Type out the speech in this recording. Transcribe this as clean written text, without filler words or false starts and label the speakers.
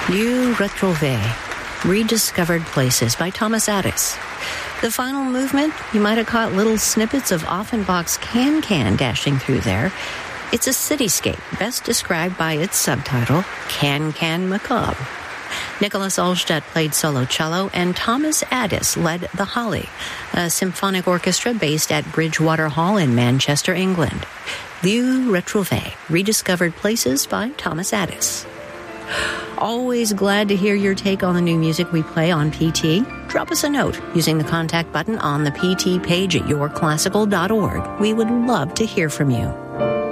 Speaker 1: Lieux Retrouvés, Rediscovered Places by Thomas Addis. The final movement, you might have caught little snippets of Offenbach's Can-Can dashing through there. It's a cityscape, best described by its subtitle, Can-Can Macabre. Nicholas Ulstedt played solo cello, and Thomas Addis led the Holly, a symphonic orchestra based at Bridgewater Hall in Manchester, England. Lieux Retrouvés, Rediscovered Places by Thomas Addis. Always glad to hear your take on the new music we play on PT. Drop us a note using the contact button on the PT page at yourclassical.org. We would love to hear from you.